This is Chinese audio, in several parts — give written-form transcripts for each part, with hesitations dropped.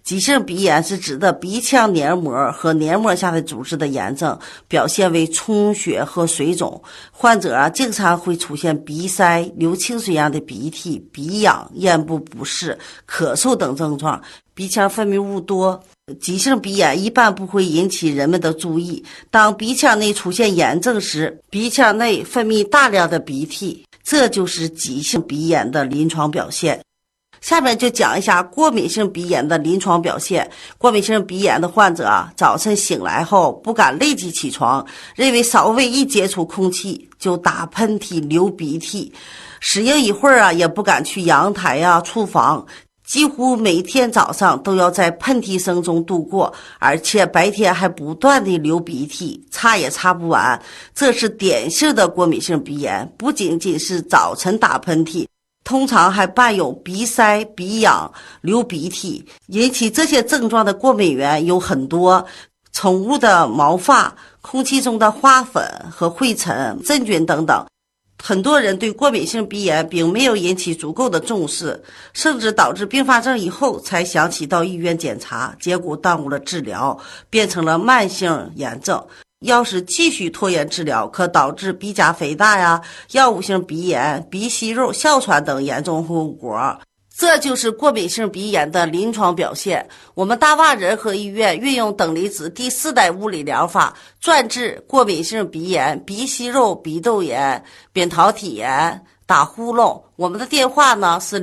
急性鼻炎是指的鼻腔黏膜和黏膜下的组织的炎症，表现为充血和水肿。患者经常会出现鼻塞、流清水样的鼻涕、鼻痒、咽部不适、咳嗽等症状，鼻腔分泌物多。急性鼻炎一般不会引起人们的注意，当鼻腔内出现炎症时，鼻腔内分泌大量的鼻涕，这就是急性鼻炎的临床表现。下面就讲一下过敏性鼻炎的临床表现。过敏性鼻炎的患者早晨醒来后不敢立即起床，认为稍微一接触空气就打喷嚏、流鼻涕，适应一会儿也不敢去阳台厨房，几乎每天早上都要在喷嚏声中度过，而且白天还不断地流鼻涕，擦也擦不完。这是典型的过敏性鼻炎，不仅仅是早晨打喷嚏，通常还伴有鼻塞、鼻痒、流鼻涕。引起这些症状的过敏源有很多，宠物的毛发、空气中的花粉和灰尘、真菌等等。很多人对过敏性鼻炎并没有引起足够的重视，甚至导致并发症以后才想起到医院检查，结果耽误了治疗，变成了慢性炎症。要是继续拖延治疗，可导致鼻甲肥大药物性鼻炎、鼻息肉、哮喘等严重后果。这就是过敏性鼻炎的临床表现。我们大洼仁和医院运用等离子第4代物理疗法，专治过敏性鼻炎、鼻息肉、鼻窦炎、扁桃体炎、打呼噜。我们的电话呢是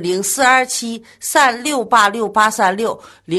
0427368686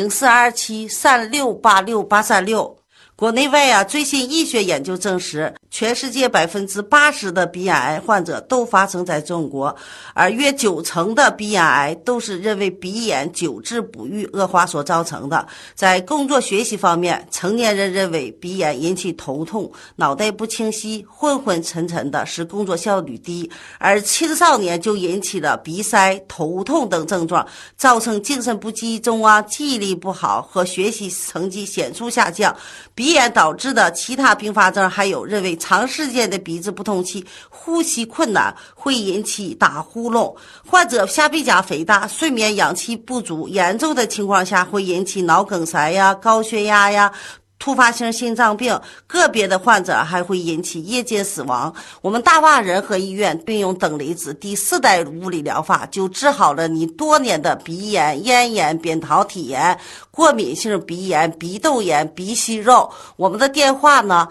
0427368686。国内外最新医学研究证实，全世界80%的鼻咽癌患者都发生在中国，而约90%的鼻咽癌都是认为鼻炎久治不愈恶化所造成的。在工作学习方面，成年人认为鼻炎引起头痛、脑袋不清晰、昏昏沉沉的，使工作效率低，而青少年就引起了鼻塞、头痛等症状，造成精神不集中记忆力不好和学习成绩显著下降。鼻炎导致的其他并发症还有认为长时间的鼻子不通气、呼吸困难会引起打呼噜，患者下鼻甲肥大、睡眠氧气不足，严重的情况下会引起脑梗塞高血压突发性心脏病，个别的患者还会引起夜间死亡。我们大洼仁和医院运用等离子第4代物理疗法，就治好了你多年的鼻炎、咽炎、扁桃体炎、过敏性鼻炎、鼻窦炎、鼻息肉。我们的电话呢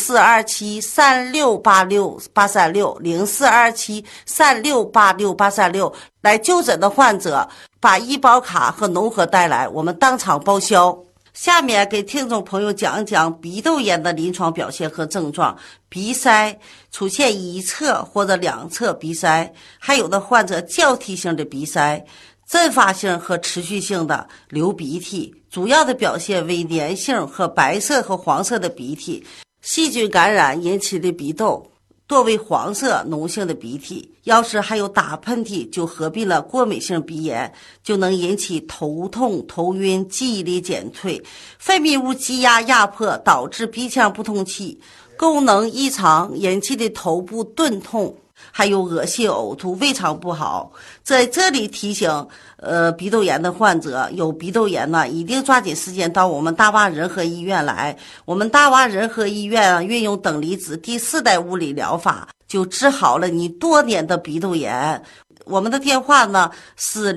0427368686 0427368686，来就诊的患者把医保卡和农合带来，我们当场报销。下面给听众朋友讲一讲鼻窦炎的临床表现和症状。鼻塞出现一侧或者两侧鼻塞，还有的患者交替性的鼻塞，阵发性和持续性的流鼻涕，主要的表现为粘性和白色和黄色的鼻涕，细菌感染引起的鼻窦多为黄色脓性的鼻涕。要是还有打喷嚏，就合并了过敏性鼻炎，就能引起头痛、头晕、记忆力减退，分泌物积压压迫，导致鼻腔不通气，功能异常引起的头部钝痛，还有恶心呕吐、胃肠不好。在这里提醒鼻窦炎的患者，有鼻窦炎呢，一定抓紧时间到我们大洼仁和医院来。我们大洼仁和医院运用等离子第4代物理疗法，就治好了你多年的鼻窦炎。我们的电话呢是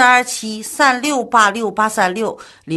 0427368686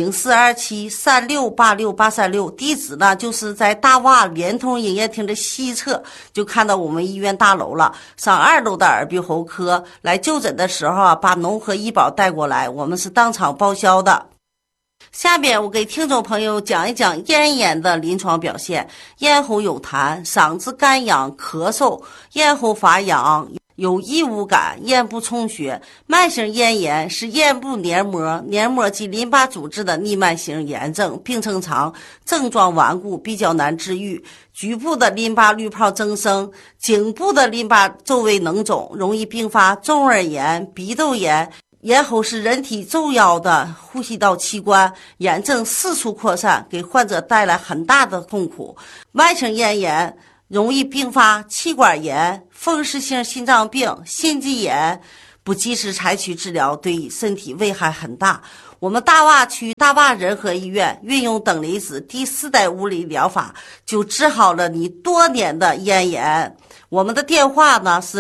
0427368686，地址呢就是在大洼联通营业厅的西侧，就看到我们医院大楼了。上2楼的耳鼻喉科，来就诊的时候把农合医保带过来，我们是当场报销的。下面我给听众朋友讲一讲咽炎的临床表现。咽喉有痰，嗓子干痒、咳嗽，咽喉发痒，有异物感，咽部充血。慢性咽炎是咽部黏膜及淋巴组织的逆慢性炎症，病程长，症状顽固，比较难治愈。局部的淋巴滤泡增生，颈部的淋巴周围脓肿，容易并发中耳炎、鼻窦炎。咽喉是人体重要的呼吸道器官，炎症四处扩散，给患者带来很大的痛苦。慢性咽炎容易并发气管炎、风湿性心脏病、心肌炎，不及时采取治疗，对身体危害很大。 我们大洼区大洼仁和医院运用等离子第4代物理疗法，就治好了你多年的咽炎。我们的电话呢是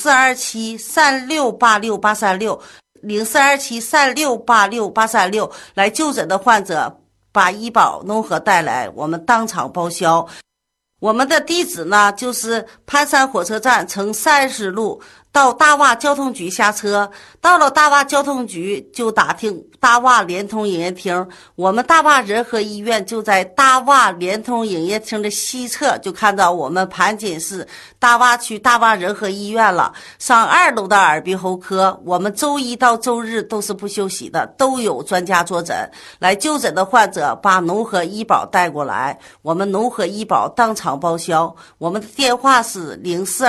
0427368683604273686836，来就诊的患者把医保农合带来，我们当场报销。我们的地址呢就是盘山火车站乘30路到大洼交通局下车，到了大洼交通局就打听大洼联通营业厅，我们大洼仁和医院就在大洼联通营业厅的西侧，就看到我们盘锦市大洼区大洼仁和医院了。上2楼的耳鼻喉科，我们周一到周日都是不休息的，都有专家坐诊。来就诊的患者把农合医保带过来，我们农合医保当场报销。我们的电话是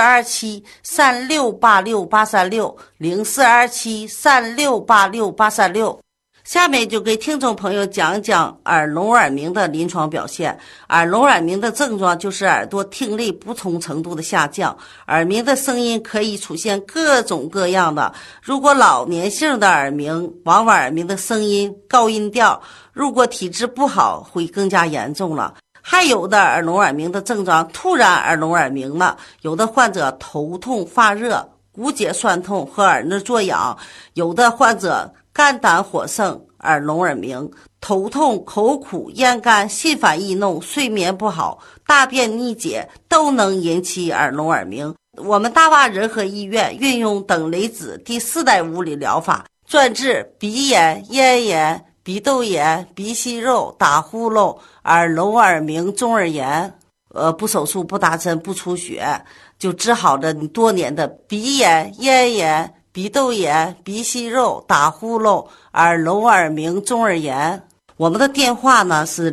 04273686860427368686。下面就给听众朋友讲讲耳聋耳鸣的临床表现。耳聋耳鸣的症状就是耳朵听力不同程度的下降，耳鸣的声音可以出现各种各样的。如果老年性的耳鸣，往往耳鸣的声音高音调，如果体质不好会更加严重了。还有的耳聋耳鸣的症状突然耳聋耳鸣了，有的患者头痛发热、骨节酸痛和耳内作痒，有的患者肝胆火盛、耳聋耳鸣，头痛、口苦、咽干、心烦易怒、睡眠不好、大便秘解都能引起耳聋耳鸣。我们大洼仁和医院运用等离子第4代物理疗法，专治鼻炎、咽炎、鼻窦炎、鼻息肉、打呼噜、耳聋耳鸣、中耳炎，不手术、不打针、不出血，就治好了你多年的鼻炎、咽炎、鼻窦炎、鼻息肉、打呼噜、耳聋耳鸣、中耳炎。我们的电话呢是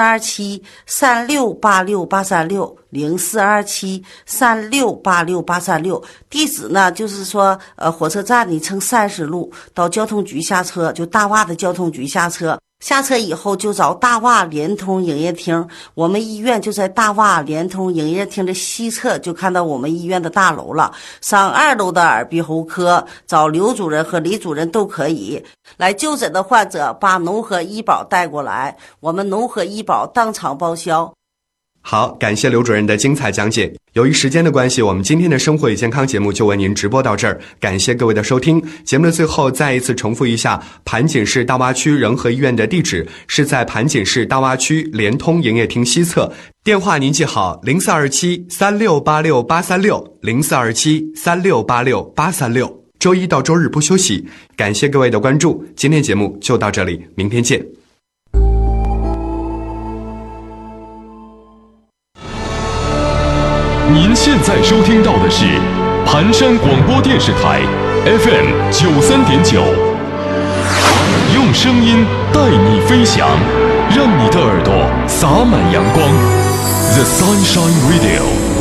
04273686860427368686。地址呢就是说火车站你乘30路到交通局下车，就大洼的交通局下车。下车以后就找大洼联通营业厅，我们医院就在大洼联通营业厅的西侧，就看到我们医院的大楼了。上2楼的耳鼻喉科，找刘主任和李主任都可以。来就诊的患者把农合医保带过来，我们农合医保当场报销。 好，感谢刘主任的精彩讲解。由于时间的关系，我们今天的生活与健康节目就为您直播到这儿，感谢各位的收听。节目的最后再一次重复一下，盘锦市大洼区仁和医院的地址是在盘锦市大洼区联通营业厅西侧，电话您记好042736868360，042736868360。周一到周日不休息。感谢各位的关注，今天节目就到这里，明天见。 您现在收听到的是盘山广播电视台 FM 93.9，用声音带你飞翔，让你的耳朵洒满阳光。The Sunshine Radio。